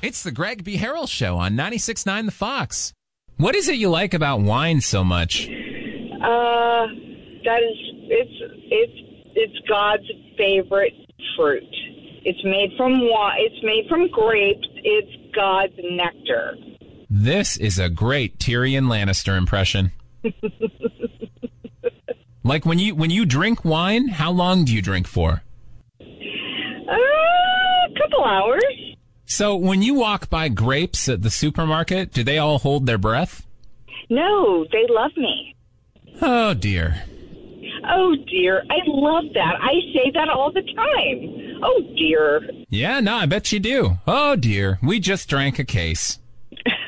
It's the Greg B. Harrell Show on 96.9 The Fox. What is it you like about wine so much? It's God's favorite fruit. It's made from wine. It's made from grapes. It's God's nectar. This is a great Tyrion Lannister impression. Like when you drink wine, how long do you drink for? A couple hours. So when you walk by grapes at the supermarket, do they all hold their breath? No, they love me. Oh, dear. Oh, dear. I love that. I say that all the time. Oh, dear. Yeah, no, I bet you do. Oh, dear. We just drank a case.